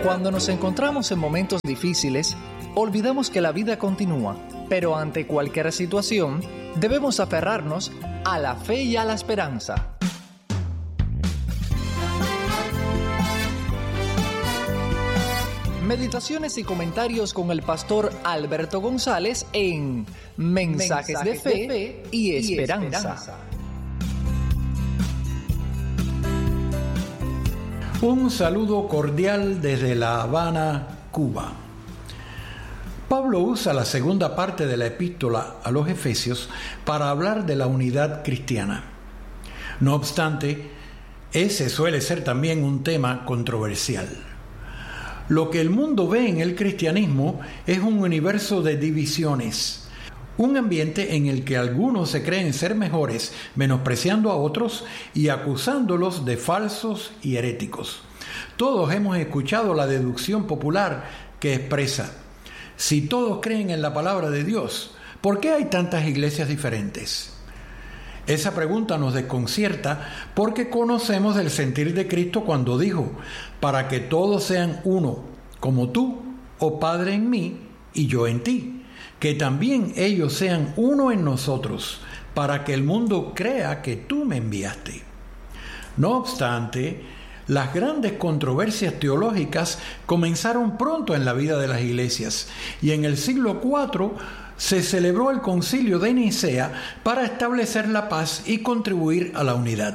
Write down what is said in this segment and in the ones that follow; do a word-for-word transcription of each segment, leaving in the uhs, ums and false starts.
Cuando nos encontramos en momentos difíciles, olvidamos que la vida continúa, pero ante cualquier situación, debemos aferrarnos a la fe y a la esperanza. Meditaciones y comentarios con el pastor Alberto González en Mensajes, Mensajes de, fe de Fe y Esperanza. Y esperanza. Un saludo cordial desde La Habana, Cuba. Pablo usa la segunda parte de la epístola a los Efesios para hablar de la unidad cristiana. No obstante, ese suele ser también un tema controversial. Lo que el mundo ve en el cristianismo es un universo de divisiones, un ambiente en el que algunos se creen ser mejores, menospreciando a otros y acusándolos de falsos y heréticos. Todos hemos escuchado la deducción popular que expresa: si todos creen en la palabra de Dios, ¿por qué hay tantas iglesias diferentes? Esa pregunta nos desconcierta porque conocemos el sentir de Cristo cuando dijo: para que todos sean uno, como tú, oh Padre, en mí y yo en ti, que también ellos sean uno en nosotros, para que el mundo crea que tú me enviaste. No obstante, las grandes controversias teológicas comenzaron pronto en la vida de las iglesias, y en el siglo cuatro se celebró el Concilio de Nicea para establecer la paz y contribuir a la unidad.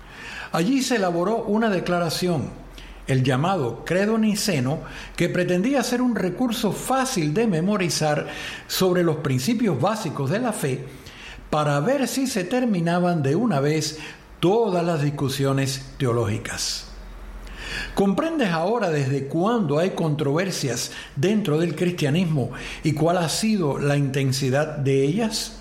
Allí se elaboró una declaración, el llamado Credo Niceno, que pretendía ser un recurso fácil de memorizar sobre los principios básicos de la fe para ver si se terminaban de una vez todas las discusiones teológicas. ¿Comprendes ahora desde cuándo hay controversias dentro del cristianismo y cuál ha sido la intensidad de ellas?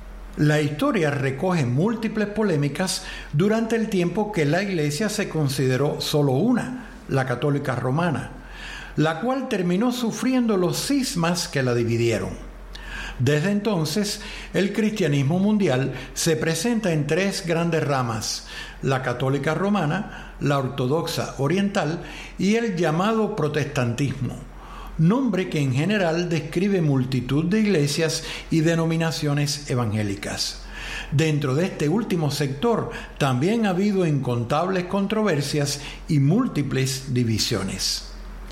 La historia recoge múltiples polémicas durante el tiempo que la Iglesia se consideró solo una, la católica romana, la cual terminó sufriendo los cismas que la dividieron. Desde entonces, el cristianismo mundial se presenta en tres grandes ramas: la católica romana, la ortodoxa oriental y el llamado protestantismo, nombre que en general describe multitud de iglesias y denominaciones evangélicas. Dentro de este último sector también ha habido incontables controversias y múltiples divisiones.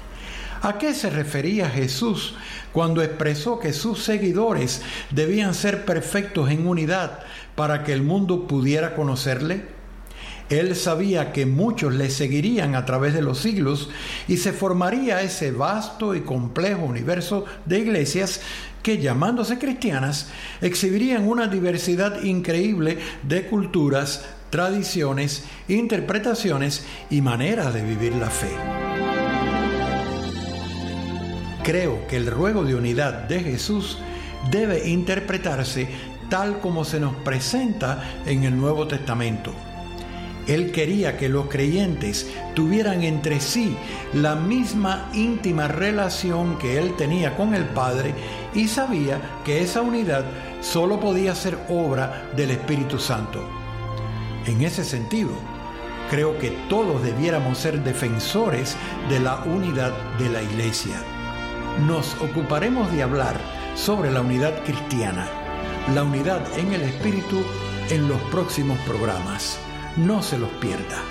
¿A qué se refería Jesús cuando expresó que sus seguidores debían ser perfectos en unidad para que el mundo pudiera conocerle? Él sabía que muchos le seguirían a través de los siglos y se formaría ese vasto y complejo universo de iglesias que, llamándose cristianas, exhibirían una diversidad increíble de culturas, tradiciones, interpretaciones y maneras de vivir la fe. Creo que el ruego de unidad de Jesús debe interpretarse tal como se nos presenta en el Nuevo Testamento. Él quería que los creyentes tuvieran entre sí la misma íntima relación que Él tenía con el Padre y sabía que esa unidad solo podía ser obra del Espíritu Santo. En ese sentido, creo que todos debiéramos ser defensores de la unidad de la Iglesia. Nos ocuparemos de hablar sobre la unidad cristiana, la unidad en el Espíritu, en los próximos programas. No se los pierda.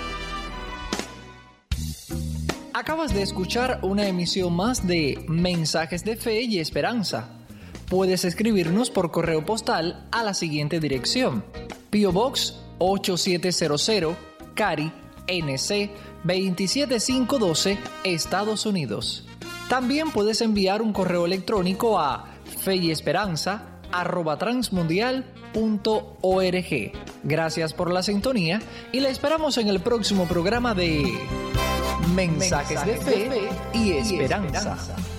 Acabas de escuchar una emisión más de Mensajes de Fe y Esperanza. Puedes escribirnos por correo postal a la siguiente dirección: P O Box ocho siete cero cero, Cary, N C veintisiete mil quinientos doce, Estados Unidos. También puedes enviar un correo electrónico a feyesperanza arroba transmundial punto org. Gracias por la sintonía y la esperamos en el próximo programa de Mensajes, Mensajes de Fe y Esperanza. Y esperanza.